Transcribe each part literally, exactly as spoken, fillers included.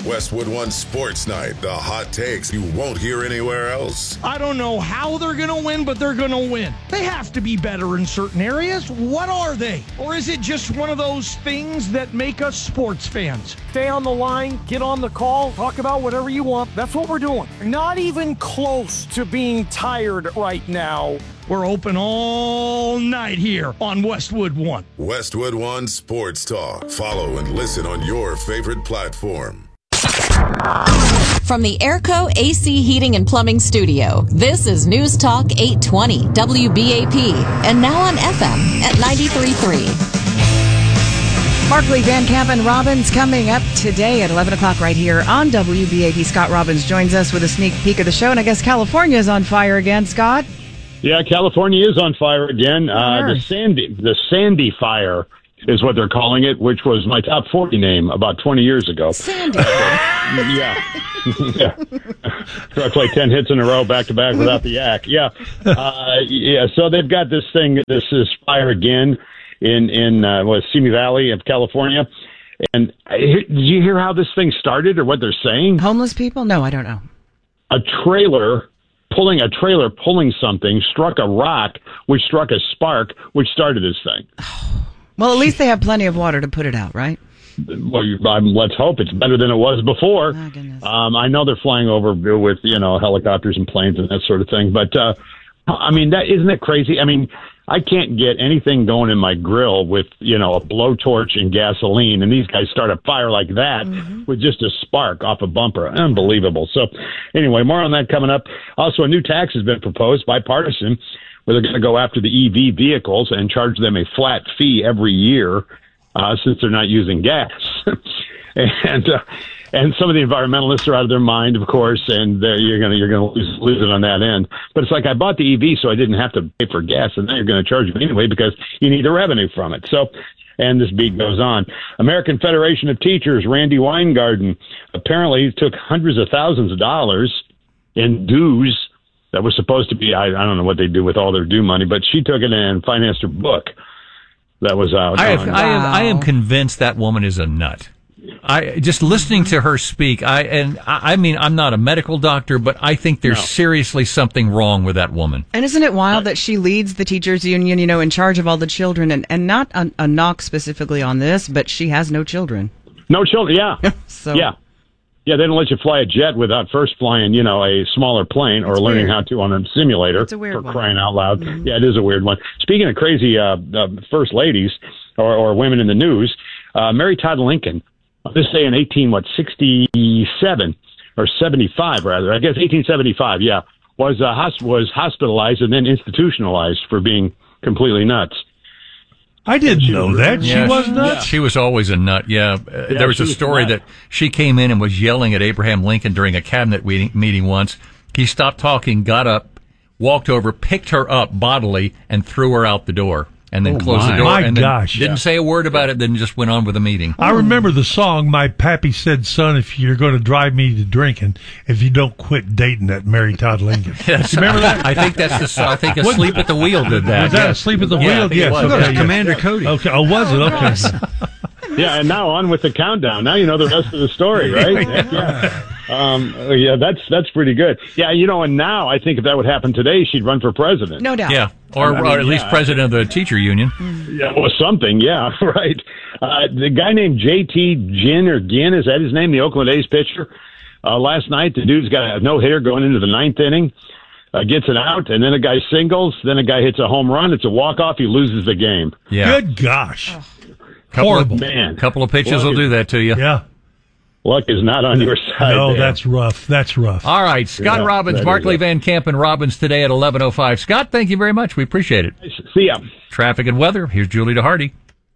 Westwood One Sports Night, the hot takes you won't hear anywhere else. I don't know how they're going to win, but they're going to win. They have to be better in certain areas. What are they? Or is it just one of those things that make us sports fans? Stay on the line, get on the call, talk about whatever you want. That's what we're doing. Not even close to being tired right now. We're open all night here on Westwood One. Westwood One Sports Talk. Follow and listen on your favorite platform. From the Airco A C Heating and Plumbing Studio, this is News Talk eight twenty W B A P, and now on F M at ninety-three point three. Markley, Van Camp, and Robbins coming up today at eleven o'clock right here on W B A P. Scott Robbins joins us with a sneak peek of the show, and I guess California is on fire again, Scott. Yeah, California is on fire again. Uh, the Sandy, the Sandy Fire is what they're calling it, which was my top forty name about twenty years ago. Sandy. yeah. yeah. Struck like ten hits in a row, back to back without the yak. Yeah. Uh, yeah. So they've got this thing. This is fire again in in uh, what Simi Valley of California. And uh, did you hear how this thing started or what they're saying? Homeless people? No, I don't know. A trailer. Pulling a trailer, pulling something, struck a rock, which struck a spark, which started this thing. Well, at least they have plenty of water to put it out, right? Well, um, let's hope it's better than it was before. Oh, goodness. Um, I know they're flying over with, you know, helicopters and planes and that sort of thing. But, uh, I mean, that isn't it crazy? I mean, I can't get anything going in my grill with, you know, a blowtorch and gasoline, and these guys start a fire like that mm-hmm. with just a spark off a bumper. Unbelievable. So, anyway, more on that coming up. Also, a new tax has been proposed, bipartisan, where they're going to go after the E V vehicles and charge them a flat fee every year uh, since they're not using gas. and uh, and some of the environmentalists are out of their mind, of course, and you're going to you're going to lose, lose it on that end. But it's like I bought the E V so I didn't have to pay for gas, and now you're going to charge me anyway because you need the revenue from it. So, and this beat goes on. American Federation of Teachers, Randy Weingarten, apparently took hundreds of thousands of dollars in dues that was supposed to be, I, I don't know what they do with all their due money, but she took it and financed her book that was out. I, have, on, I, am, I am convinced that woman is a nut. I just listening to her speak. I and I, I mean, I'm not a medical doctor, but I think there's no. seriously something wrong with that woman. And isn't it wild that she leads the teachers union, you know, in charge of all the children, and and not a, a knock specifically on this, but she has no children. No children. Yeah. so. Yeah. Yeah. They don't let you fly a jet without first flying, you know, a smaller plane or it's learning weird. how to on a simulator. It's a weird for one. crying out loud. Mm-hmm. Yeah, it is a weird one. Speaking of crazy uh, uh, first ladies or, or women in the news, uh, Mary Todd Lincoln. This day in eighteen what sixty-seven or seventy-five rather, I guess eighteen seventy-five, yeah, was uh, hosp- was hospitalized and then institutionalized for being completely nuts. I didn't know that. Yeah, she was she, nuts. She was always a nut. Yeah, uh, yeah there was a was story nuts. that she came in and was yelling at Abraham Lincoln during a cabinet meeting, meeting once. He stopped talking, got up, walked over, picked her up bodily, and threw her out the door. And then oh closed my. the door My and then gosh. didn't Yeah. say a word about it, then just went on with the meeting. I remember the song, My Pappy Said, Son, if you're going to drive me to drinking, if you don't quit dating that Mary Todd Lincoln. Yes. You remember that? I think that's the, I think Asleep at the Wheel did that. Was that yes. Asleep at the Yeah, I Wheel? think it Yes. was. Okay, Yeah. yeah. Commander Cody. Okay. Oh, was it? Okay. Yeah, and now on with the countdown. Now you know the rest of the story, right? yeah. Um, yeah, that's that's pretty good. Yeah, you know, and now I think if that would happen today, she'd run for president. No doubt. Yeah, or, I mean, or at least yeah. president of the teacher union. Yeah, or something. Yeah, right. Uh, the guy named J T Ginn or Ginn, is that his name? The Oakland A's pitcher. Uh, last night, the dude's got a no hitter going into the ninth inning. Uh, gets it out, and then a guy singles. Then a guy hits a home run. It's a walk off. He loses the game. Yeah. Good gosh. Oh. Couple Horrible. Of, Man, couple of pitches Luck will is- do that to you. Yeah. Luck is not on your side. No, there. that's rough. That's rough. All right, Scott Yeah, Robbins, that Markley is it. Van Camp, and Robbins today at eleven oh five. Scott, thank you very much. We appreciate it. See ya. Traffic and weather. Here's Julie DeHardy.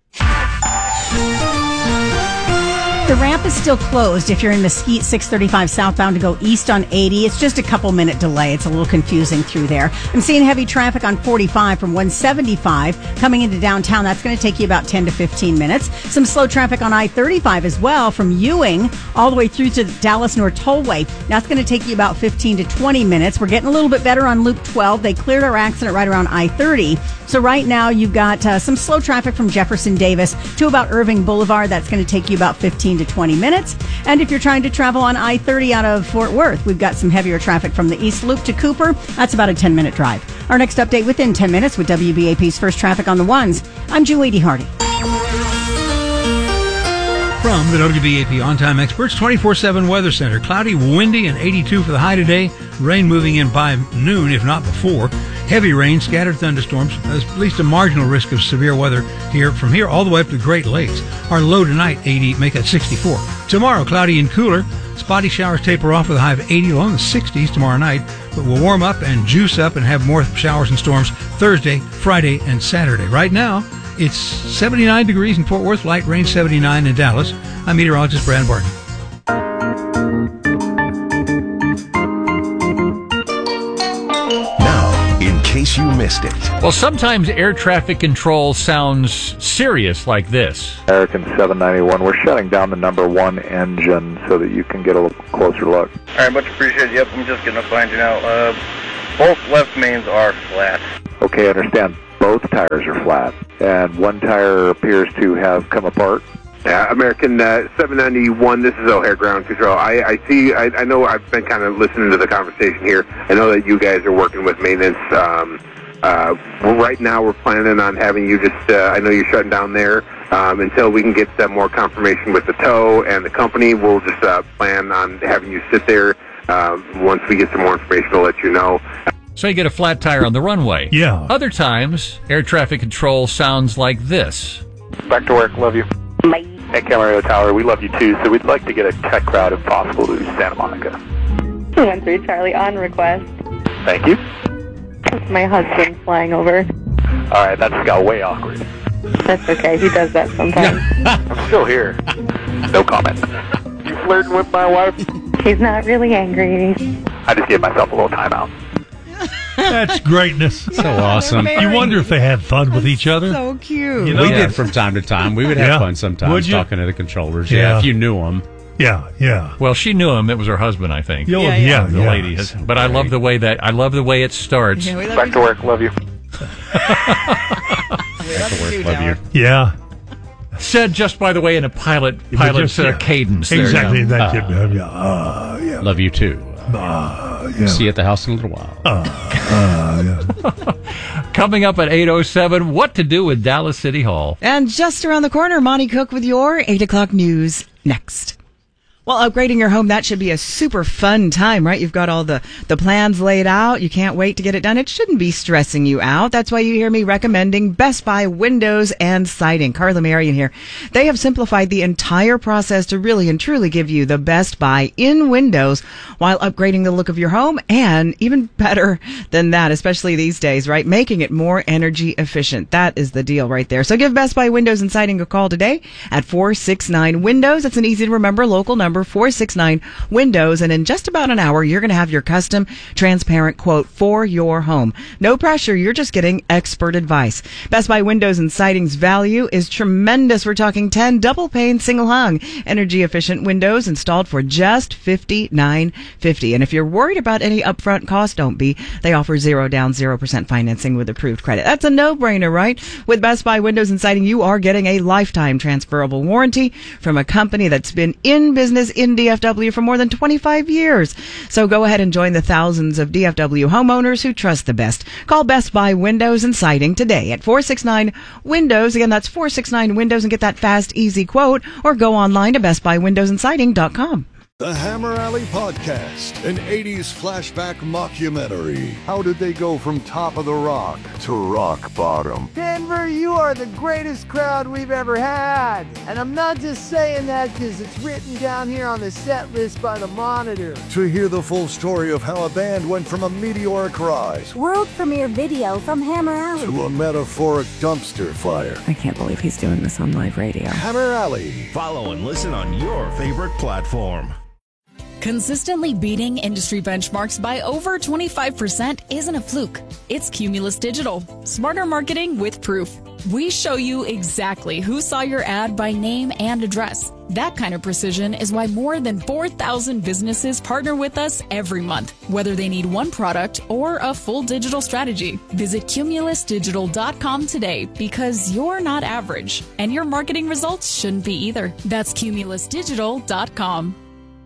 The ramp is still closed if you're in Mesquite six thirty-five southbound to go east on eighty. It's just a couple minute delay. It's a little confusing through there. I'm seeing heavy traffic on forty-five from one seventy-five coming into downtown. That's going to take you about ten to fifteen minutes. Some slow traffic on I thirty-five as well from Ewing all the way through to Dallas North Tollway. That's going to take you about fifteen to twenty minutes. We're getting a little bit better on Loop twelve. They cleared our accident right around I thirty. So right now you've got uh, some slow traffic from Jefferson Davis to about Irving Boulevard. That's going to take you about fifteen to to twenty minutes. And if you're trying to travel on I thirty out of Fort Worth, we've got some heavier traffic from the East Loop to Cooper. That's about a ten-minute drive. Our next update within ten minutes with W B A P's First Traffic on the Ones. I'm Julie Hardy. From the W B A P On-Time Experts twenty-four seven Weather Center. Cloudy, windy, and eighty-two for the high today. Rain moving in by noon, if not before. Heavy rain, scattered thunderstorms. There's at least a marginal risk of severe weather here from here all the way up to the Great Lakes. Our low tonight, eighty, make that sixty-four. Tomorrow, cloudy and cooler. Spotty showers taper off with a high of eighty, low in the sixties tomorrow night. But we'll warm up and juice up and have more showers and storms Thursday, Friday, and Saturday. Right now, it's seventy-nine degrees in Fort Worth, light rain seventy-nine in Dallas. I'm meteorologist Brad Barton. Now, in case you missed it. Well, sometimes air traffic control sounds serious like this. American seven ninety-one, we're shutting down the number one engine so that you can get a little closer look. All right, much appreciated. Yep, I'm just going to find you now. Uh, both left mains are flat. Okay, I understand. Both tires are flat, and one tire appears to have come apart. Yeah, American uh, seven ninety-one, this is O'Hare Ground Control. I, I see, I, I know I've been kind of listening to the conversation here. I know that you guys are working with maintenance. Um, uh, well, right now we're planning on having you just, uh, I know you're shutting down there. Um, until we can get uh, more confirmation with the tow and the company, we'll just uh, plan on having you sit there. Uh, once we get some more information, we'll let you know. So you get a flat tire on the runway. Yeah. Other times, air traffic control sounds like this. Back to work. Love you. Bye. At Camarillo Tower, we love you too, so we'd like to get a tech route if possible to Santa Monica. one three Charlie on request. Thank you. It's my husband flying over. All right, that just got way awkward. That's okay. He does that sometimes. I'm still here. No comment. You flirting with my wife? He's not really angry. I just gave myself a little timeout. That's greatness. So awesome. You wonder if they had fun with each other. So cute. You know, we yeah. did from time to time. We would have yeah. fun sometimes would talking to the controllers. Yeah. yeah, if you knew them. Yeah, yeah. Well, she knew him. It was her husband, I think. Yeah, yeah, yeah. The yeah. ladies. But I love the way that I love the way it starts. Yeah, we love Back you to work. Love you. we love, to work, you, love you. Yeah. Said just by the way in a pilot pilot just, uh, yeah. cadence. Exactly. There, that you know. uh, yeah. Uh, yeah. Love you too. Uh, yeah. See you at the house in a little while. Uh, uh, yeah. Coming up at eight oh seven, what to do with Dallas City Hall. And just around the corner, Monty Cook with your eight o'clock news next. Well, upgrading your home, that should be a super fun time, right? You've got all the, the plans laid out. You can't wait to get it done. It shouldn't be stressing you out. That's why you hear me recommending Best Buy Windows and Siding. Carla Marion here. They have simplified the entire process to really and truly give you the best buy in Windows while upgrading the look of your home, and even better than that, especially these days, right? Making it more energy efficient. That is the deal right there. So give Best Buy Windows and Siding a call today at four six nine Windows. It's an easy to remember local number. four six nine Windows, and in just about an hour you're going to have your custom transparent quote for your home. No pressure, you're just getting expert advice. Best Buy Windows and Siding's value is tremendous. We're talking ten double pane single hung energy efficient windows installed for just fifty-nine fifty. And if you're worried about any upfront cost, don't be. They offer zero down, zero percent financing with approved credit. That's a no-brainer, right? With Best Buy Windows and Siding, you are getting a lifetime transferable warranty from a company that's been in business in D F W for more than twenty-five years. So go ahead and join the thousands of D F W homeowners who trust the best. Call Best Buy Windows and Siding today at four six nine Windows. Again, that's four six nine Windows, and get that fast, easy quote, or go online to best buy windows and siding dot com. The Hammer Alley Podcast, an eighties flashback mockumentary. How did they go from top of the rock to rock bottom? Denver, you are the greatest crowd we've ever had. And I'm not just saying that because it's written down here on the set list by the Monitor. To hear the full story of how a band went from a meteoric rise, world premiere video from Hammer Alley, to a metaphoric dumpster fire. I can't believe he's doing this on live radio. Hammer Alley. Follow and listen on your favorite platform. Consistently beating industry benchmarks by over twenty-five percent isn't a fluke. It's Cumulus Digital. Smarter marketing with proof. We show you exactly who saw your ad by name and address. That kind of precision is why more than four thousand businesses partner with us every month, whether they need one product or a full digital strategy. Visit cumulus digital dot com today because you're not average, and your marketing results shouldn't be either. That's cumulus digital dot com.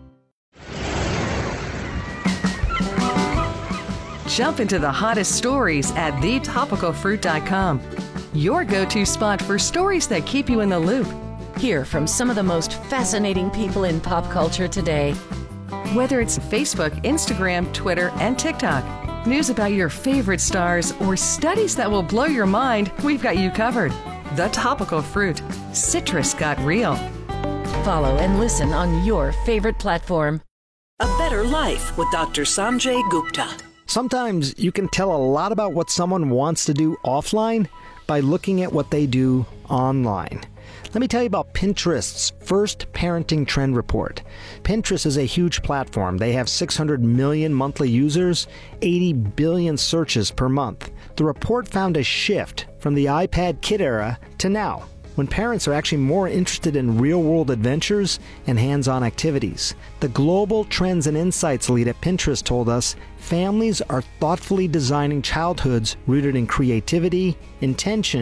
Jump into the hottest stories at the topical fruit dot com. Your go-to spot for stories that keep you in the loop. Hear from some of the most fascinating people in pop culture today. Whether it's Facebook, Instagram, Twitter, and TikTok, news about your favorite stars, or studies that will blow your mind, we've got you covered. The Topical Fruit. Citrus got real. Follow and listen on your favorite platform. A Better Life with Doctor Sanjay Gupta. Sometimes you can tell a lot about what someone wants to do offline by looking at what they do online. Let me tell you about Pinterest's first parenting trend report. Pinterest is a huge platform. They have six hundred million monthly users, eighty billion searches per month. The report found a shift from the iPad kid era to now, when parents are actually more interested in real-world adventures and hands-on activities. The Global Trends and Insights lead at Pinterest told us families are thoughtfully designing childhoods rooted in creativity, intention,